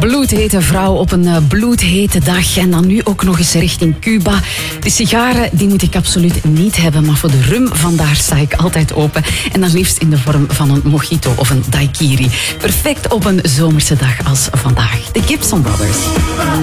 bloedhete vrouw op een bloedhete dag. En dan nu ook nog eens richting Cuba. De sigaren die moet ik absoluut niet hebben. Maar voor de rum vandaar sta ik altijd open. En dan liefst in de vorm van een mojito of een daiquiri. Perfect op een zomerse dag als vandaag. De Gibson Brothers.